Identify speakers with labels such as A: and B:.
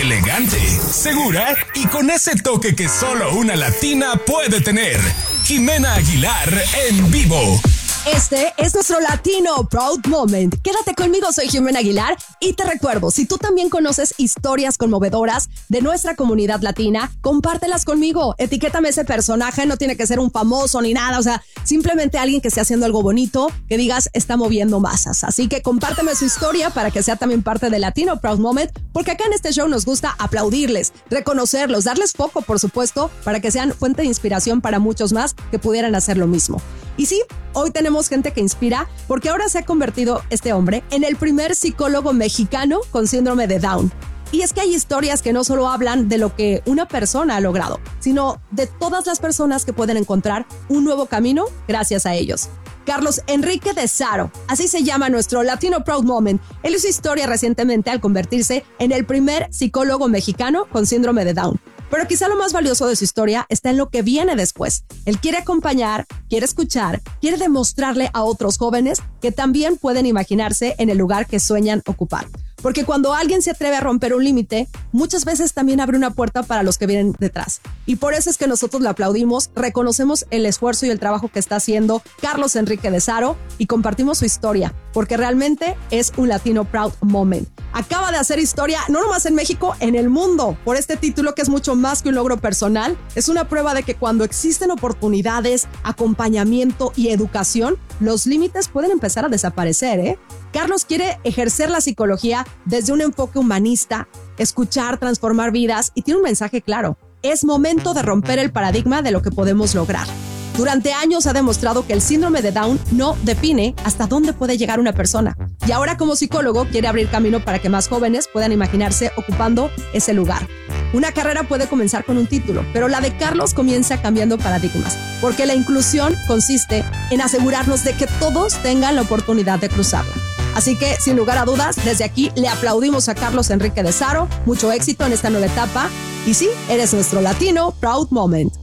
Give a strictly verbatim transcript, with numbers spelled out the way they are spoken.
A: elegante, segura y con ese toque que solo una latina puede tener. Jimena Aguilar en vivo.
B: Este es nuestro Latino Proud Moment. Quédate conmigo, soy Jimena Aguilar y te recuerdo, si tú también conoces historias conmovedoras de nuestra comunidad latina, compártelas conmigo. Etiquétame ese personaje, no tiene que ser un famoso ni nada, o sea, simplemente alguien que esté haciendo algo bonito, que digas está moviendo masas. Así que compárteme su historia para que sea también parte del Latino Proud Moment, porque acá en este show nos gusta aplaudirles, reconocerlos, darles foco, por supuesto, para que sean fuente de inspiración para muchos más que pudieran hacer lo mismo. Y sí, hoy tenemos gente que inspira porque ahora se ha convertido este hombre en el primer psicólogo mexicano con síndrome de Down. Y es que hay historias que no solo hablan de lo que una persona ha logrado, sino de todas las personas que pueden encontrar un nuevo camino gracias a ellos. Carlos Enrique de Saro, así se llama nuestro Latino Proud Moment. Él hizo historia recientemente al convertirse en el primer psicólogo mexicano con síndrome de Down. Pero quizá lo más valioso de su historia está en lo que viene después. Él quiere acompañar, quiere escuchar, quiere demostrarle a otros jóvenes que también pueden imaginarse en el lugar que sueñan ocupar. Porque cuando alguien se atreve a romper un límite, muchas veces también abre una puerta para los que vienen detrás. Y por eso es que nosotros le aplaudimos, reconocemos el esfuerzo y el trabajo que está haciendo Carlos Enrique de Saro y compartimos su historia, porque realmente es un Latino Proud Moment. Acaba de hacer historia, no nomás en México, en el mundo, por este título que es mucho más que un logro personal. Es una prueba de que cuando existen oportunidades, acompañamiento y educación, los límites pueden empezar a desaparecer, ¿eh? Carlos quiere ejercer la psicología desde un enfoque humanista, escuchar, transformar vidas y tiene un mensaje claro. Es momento de romper el paradigma de lo que podemos lograr. Durante años ha demostrado que el síndrome de Down no define hasta dónde puede llegar una persona. Y ahora como psicólogo quiere abrir camino para que más jóvenes puedan imaginarse ocupando ese lugar. Una carrera puede comenzar con un título, pero la de Carlos comienza cambiando paradigmas, porque la inclusión consiste en asegurarnos de que todos tengan la oportunidad de cruzarla. Así que, sin lugar a dudas, desde aquí le aplaudimos a Carlos Enrique de Saro. Mucho éxito en esta nueva etapa. Y sí, eres nuestro Latino Proud Moment.